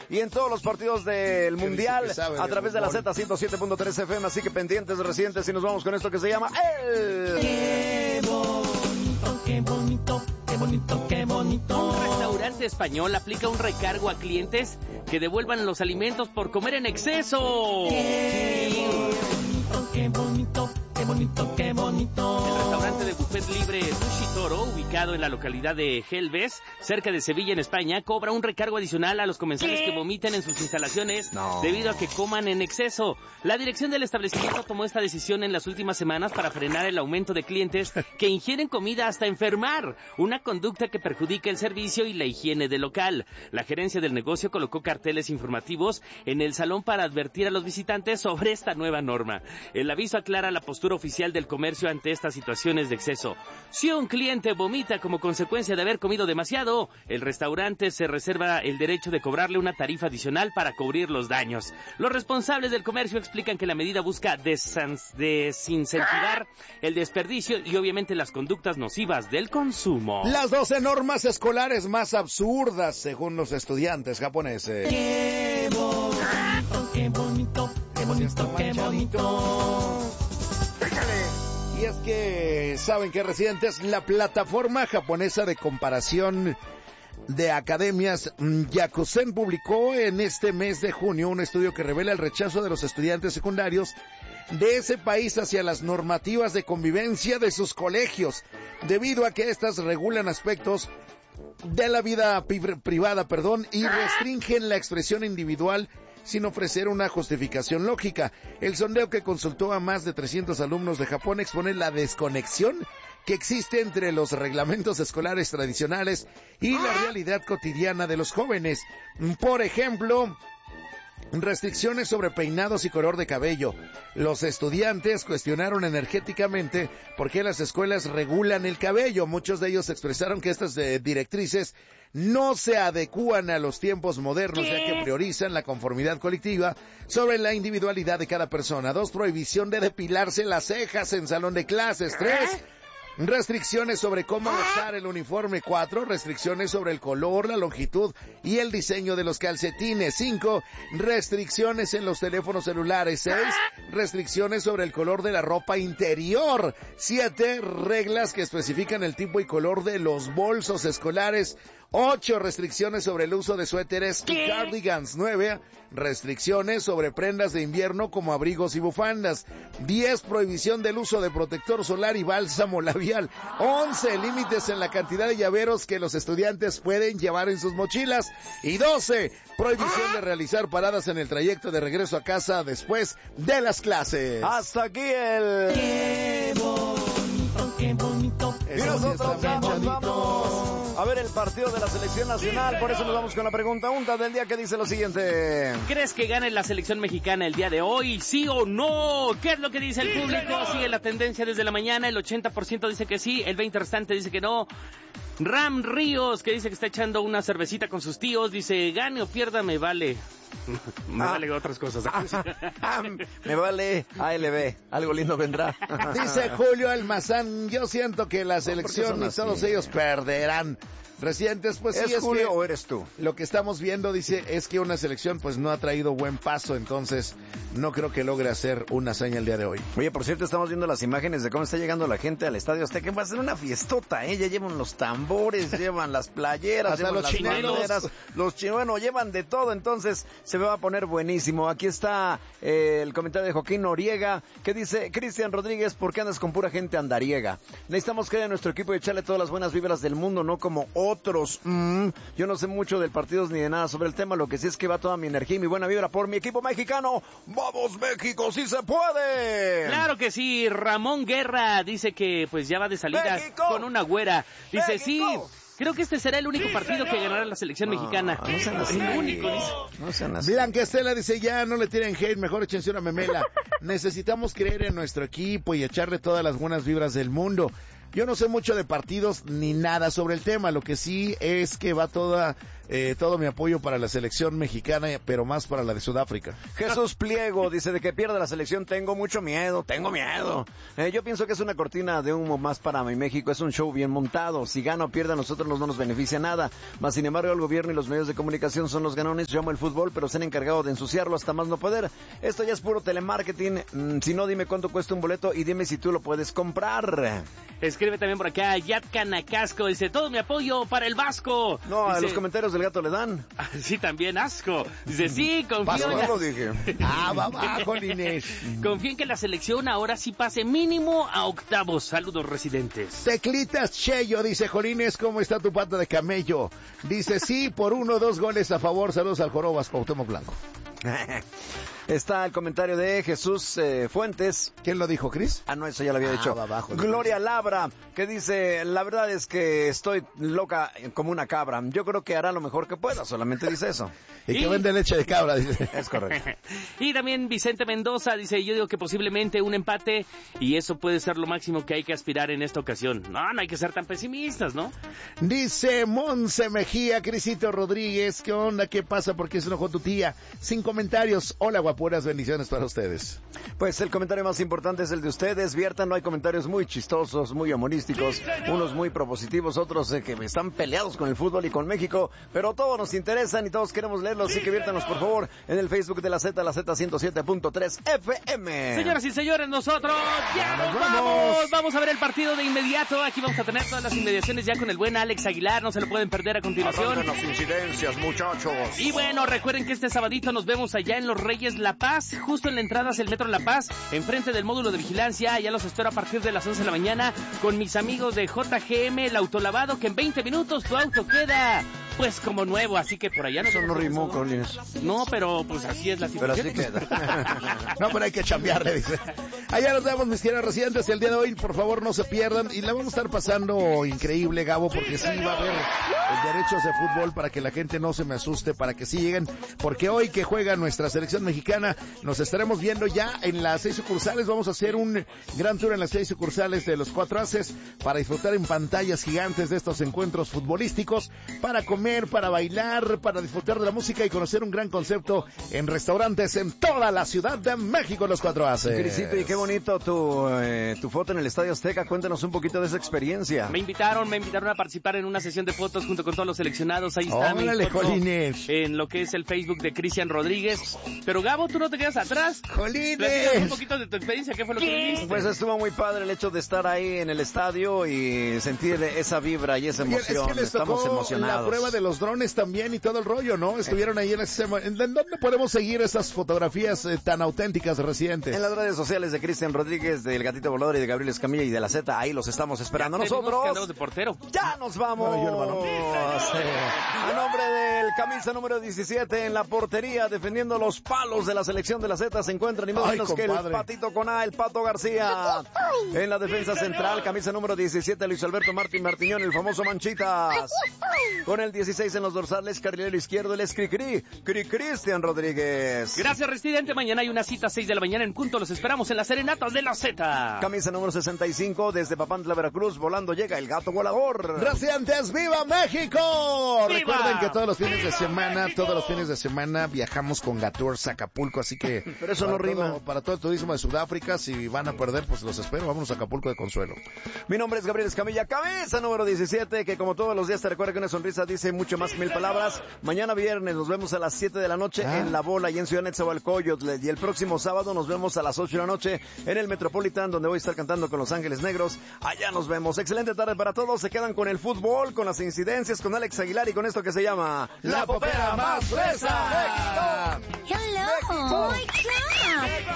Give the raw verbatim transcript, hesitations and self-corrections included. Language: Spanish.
y en todos los partidos del Mundial a través de la Z ciento siete punto tres F M, así que pendientes recientes y nos vamos con esto que se llama El... Qué bonito, qué bonito, qué bonito, qué bonito. Un restaurante español aplica un recargo a clientes que devuelvan los alimentos por comer en exceso. Qué bonito, qué bonito, qué bonito, qué bonito. El restaurante de buffet libre Sushi Toro, ubicado en la localidad de Gelbes, cerca de Sevilla, en España, cobra un recargo adicional a los comensales que vomiten en sus instalaciones no. debido a que coman en exceso. La dirección del establecimiento tomó esta decisión en las últimas semanas para frenar el aumento de clientes que ingieren comida hasta enfermar, una conducta que perjudica el servicio y la higiene del local. La gerencia del negocio colocó carteles informativos en el salón para advertir a los visitantes sobre esta nueva norma. El aviso aclara la postura oficial del comercio ante estas situaciones de exceso. Si un cliente vomita como consecuencia de haber comido demasiado, el restaurante se reserva el derecho de cobrarle una tarifa adicional para cubrir los daños. Los responsables del comercio explican que la medida busca desans- desincentivar el desperdicio y obviamente las conductas nocivas del consumo. Las doce normas escolares más absurdas según los estudiantes japoneses. Qué bonito, qué bonito, qué bonito, qué bonito. Y es que, ¿saben qué recientes? La plataforma japonesa de comparación de academias Yakusen publicó en este mes de junio un estudio que revela el rechazo de los estudiantes secundarios de ese país hacia las normativas de convivencia de sus colegios, debido a que éstas regulan aspectos de la vida privada, perdón, y restringen la expresión individual sin ofrecer una justificación lógica. El sondeo, que consultó a más de trescientos alumnos de Japón, expone la desconexión que existe entre los reglamentos escolares tradicionales y la realidad cotidiana de los jóvenes. Por ejemplo, restricciones sobre peinados y color de cabello. Los estudiantes cuestionaron energéticamente por qué las escuelas regulan el cabello. Muchos de ellos expresaron que estas eh, directrices no se adecúan a los tiempos modernos, ¿Qué? ya que priorizan la conformidad colectiva sobre la individualidad de cada persona. Dos, prohibición de depilarse las cejas en salón de clases. Tres, restricciones sobre cómo usar el uniforme. Cuatro, restricciones sobre el color, la longitud y el diseño de los calcetines. Cinco, restricciones en los teléfonos celulares. Seis, restricciones sobre el color de la ropa interior. Siete, reglas que especifican el tipo y color de los bolsos escolares. Ocho, restricciones sobre el uso de suéteres y cardigans. Nueve, restricciones sobre prendas de invierno como abrigos y bufandas. Diez, prohibición del uso de protector solar y bálsamo labial. Once, límites en la cantidad de llaveros que los estudiantes pueden llevar en sus mochilas. Y doce, prohibición de realizar paradas en el trayecto de regreso a casa después de las clases. Hasta aquí el... Qué bonito, qué bonito. Y nosotros vamos, vamos a ver el partido de la selección nacional. Por eso nos vamos con la pregunta unta del día, que dice lo siguiente: ¿crees que gane la selección mexicana el día de hoy? ¿Sí o no? ¿Qué es lo que dice el público? Sigue la tendencia desde la mañana. El ochenta por ciento dice que sí, el veinte por ciento restante dice que no. Ram Ríos, que dice que está echando una cervecita con sus tíos, dice: gane o pierda, me vale. Me ah. vale otras cosas. Me vale A L B, algo lindo vendrá. Dice Julio Almazán: yo siento que la selección y todos ellos perderán. Recientes, pues sí, ¿Es es Julio que o eres tú? Lo que estamos viendo, dice, es que una selección pues no ha traído buen paso, entonces no creo que logre hacer una hazaña el día de hoy. Oye, por cierto, estamos viendo las imágenes de cómo está llegando la gente al Estadio Azteca. Va a ser una fiestota, ¿eh? Ya llevan los tambores, llevan las playeras, hasta llevan los las chinelos. banderas, los chinelos, llevan de todo, entonces se va a poner buenísimo. Aquí está eh, el comentario de Joaquín Noriega, que dice: Cristian Rodríguez, ¿por qué andas con pura gente andariega? Necesitamos creer en nuestro equipo y echarle todas las buenas vibras del mundo, no como otros. Mm. Yo no sé mucho del partidos ni de nada sobre el tema, lo que sí es que va toda mi energía y mi buena vibra por mi equipo mexicano. ¡Vamos, México, sí se puede! Claro que sí. Ramón Guerra dice que pues ya va de salida ¡México! con una güera. Dice: ¡México! sí, creo que este será el único partido que ganará la selección no, mexicana. No sean así. El único, dice. No sean así. Blanca Estela dice: ya no le tiren hate, mejor échense una memela. Necesitamos creer en nuestro equipo y echarle todas las buenas vibras del mundo. Yo no sé mucho de partidos ni nada sobre el tema, lo que sí es que va toda eh, todo mi apoyo para la selección mexicana, pero más para la de Sudáfrica. Jesús Pliego dice, de que pierda la selección tengo mucho miedo, tengo miedo. Eh, yo pienso que es una cortina de humo más para mi México, es un show bien montado. Si gana o pierde a nosotros no nos beneficia nada. Más sin embargo el gobierno y los medios de comunicación son los ganones. Yo amo el fútbol, pero se han encargado de ensuciarlo hasta más no poder. Esto ya es puro telemarketing. Mm, si no, dime cuánto cuesta un boleto y dime si tú lo puedes comprar. Escribe también por acá, Yatka Nacasco, dice, todo mi apoyo para el Vasco. No, dice, a los comentarios del gato le dan. Sí, también asco. Dice, sí, confío en no la... lo dije. Ah, va abajo, Inés. Confío en que la selección ahora sí pase mínimo a octavos. Saludos, residentes. Teclitas Cheyo dice, Jolines, ¿cómo está tu pata de camello? Dice, sí, por uno, dos goles a favor. Saludos al Jorobas, Cuauhtémoc Blanco. Está el comentario de Jesús eh, Fuentes. ¿Quién lo dijo, Cris? Ah, no, eso ya lo había Ah, dicho. va abajo, Gloria Labra, que dice, la verdad es que estoy loca como una cabra. Yo creo que hará lo mejor que pueda, solamente dice eso. Y, Y- que vende leche de cabra, dice. Es correcto. Y también Vicente Mendoza dice, yo digo que posiblemente un empate y eso puede ser lo máximo que hay que aspirar en esta ocasión. No, no hay que ser tan pesimistas, ¿no? Dice Monse Mejía, Crisito Rodríguez, ¿qué onda? ¿Qué pasa? ¿Por qué se enojó tu tía? Sin comentarios. Hola, guapuras, bendiciones para ustedes. Pues el comentario más importante es el de ustedes. Viertan, no hay comentarios muy chistosos, muy humorísticos, unos muy propositivos, otros eh, que están peleados con el fútbol y con México, pero todos nos interesan y todos queremos leerlos, así que viértanos por favor en el Facebook de la Z, la Z ciento siete punto tres F M. Señoras y señores, nosotros ya nos ¡Nos vamos. vamos! Vamos a ver el partido de inmediato. Aquí vamos a tener todas las inmediaciones ya con el buen Alex Aguilar. No se lo pueden perder a continuación. las incidencias, muchachos. Y bueno, recuerden que este sabadito nos vemos allá en Los Reyes La Paz, justo en la entrada hacia el Metro La Paz, enfrente del módulo de vigilancia. Ya los espero a partir de las once de la mañana con mis amigos de J G M, el autolavado, que en veinte minutos tu auto queda pues como nuevo, así que por allá no Eso no rimó, Collins. No, pero pues así es la Pero situación. así queda. No, pero hay que chambearle, dice. Allá nos vemos, mis queridos residentes. El día de hoy, por favor, no se pierdan. Y la vamos a estar pasando increíble, Gabo, porque sí va a haber derechos de fútbol para que la gente no se me asuste, para que sí lleguen. Porque hoy que juega nuestra selección mexicana, nos estaremos viendo ya en las seis sucursales. Vamos a hacer un gran tour en las seis sucursales de los cuatro haces para disfrutar en pantallas gigantes de estos encuentros futbolísticos, para comer, para bailar, para disfrutar de la música y conocer un gran concepto en restaurantes en toda la Ciudad de México, los cuatro haces. Crisito, y qué bonito tu, eh, tu foto en el Estadio Azteca. Cuéntanos un poquito de esa experiencia. Me invitaron, me invitaron a participar en una sesión de fotos junto con todos los seleccionados. Ahí está mi Órale, foto Jolines. en lo que es el Facebook de Cristian Rodríguez. Pero Gabo, tú no te quedas atrás. Platícanos un ¡Jolines! poquito de tu experiencia, ¿qué fue lo que viviste? Pues estuvo muy padre el hecho de estar ahí en el estadio y sentir esa vibra y esa Oye, es emoción. que les Estamos tocó emocionados. la prueba de los drones también y todo el rollo, ¿no? Estuvieron ahí en ese... ¿En dónde podemos seguir esas fotografías eh, tan auténticas, residentes? En las redes sociales de Cristian Rodríguez, del Gatito Volador y de Gabriel Escamilla y de la Z, ahí los estamos esperando. Ya tenemos que Nosotros andamos de portero. ya nos vamos. No, yo el balón. Sí. A nombre del camisa número diecisiete en la portería, defendiendo los palos de la selección de la Z, se encuentra ni más Ay, menos que el compadre. Patito con A, el Pato García. En la defensa central, camisa número diecisiete, Luis Alberto Martín Martiñón, el famoso Manchitas. Con el dieciséis en los dorsales, carrilero izquierdo, el Escricri, Cri Cristian Rodríguez. Gracias, residente. Mañana hay una cita a seis de la mañana en punto. Los esperamos en las serenatas de la Z. Camisa número sesenta y cinco, desde Papantla, Veracruz, volando llega el Gato Volador. ¡Residentes, viva México! ¡Viva! Recuerden que todos los fines de semana, todos los fines de semana viajamos con Gatours a Acapulco, así que... Pero eso no para rima. todo- para todo el turismo de Sudáfrica, si van a perder, pues los espero. Vámonos a Acapulco de Consuelo. Mi nombre es Gabriel Escamilla, cabeza número diecisiete, que como todos los días te recuerda que una sonrisa dice mucho más que mil palabras. Mañana viernes nos vemos a las siete de la noche Ah. en La Bola y en Ciudad Netzahualcóyotl. Y el próximo sábado nos vemos a las ocho de la noche en el Metropolitan, donde voy a estar cantando con Los Ángeles Negros. Allá nos vemos. Excelente tarde para todos. Se quedan con el fútbol, con las incidencias, con Alex Aguilar y con esto que se llama La Popera Más Fresa.